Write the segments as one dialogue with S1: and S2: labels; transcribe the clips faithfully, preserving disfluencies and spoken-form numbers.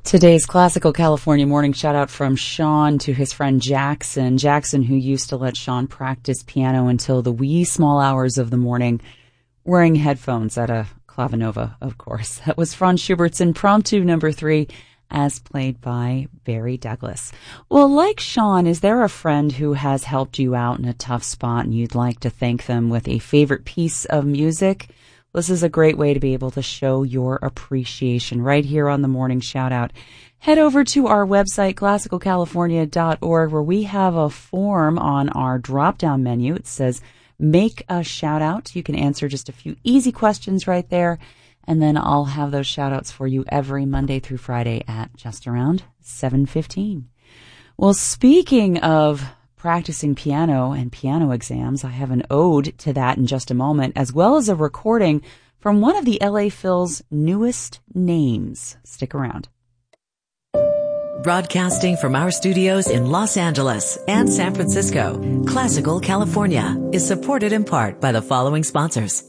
S1: Today's Classical California morning shout out from Sean to his friend Jackson. Jackson, who used to let Sean practice piano until the wee small hours of the morning, wearing headphones at a clavinova, of course. That was Franz Schubert's Impromptu number three, as played by Barry Douglas. Well, like Sean, is there a friend who has helped you out in a tough spot and you'd like to thank them with a favorite piece of music? This is a great way to be able to show your appreciation right here on the Morning Shout Out. Head over to our website, classical california dot org, where we have a form on our drop-down menu. It says, make a shout out. You can answer just a few easy questions right there, and then I'll have those shout outs for you every Monday through Friday at just around seven fifteen. Well, speaking of practicing piano and piano exams, I have an ode to that in just a moment, as well as a recording from one of the L A Phil's newest names. Stick around.
S2: Broadcasting from our studios in Los Angeles and San Francisco, Classical California is supported in part by the following sponsors.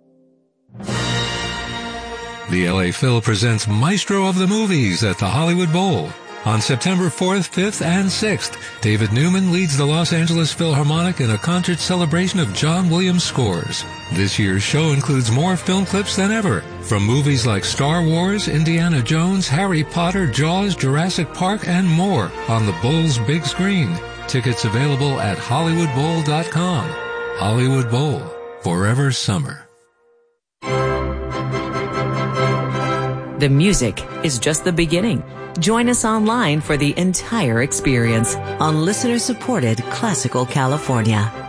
S3: The L A Phil presents Maestro of the Movies at the Hollywood Bowl. On September fourth, fifth, and sixth, David Newman leads the Los Angeles Philharmonic in a concert celebration of John Williams scores. This year's show includes more film clips than ever, from movies like Star Wars, Indiana Jones, Harry Potter, Jaws, Jurassic Park, and more on the Bowl's big screen. Tickets available at hollywood bowl dot com. Hollywood Bowl, forever summer.
S2: The music is just the beginning. Join us online for the entire experience on listener-supported Classical California.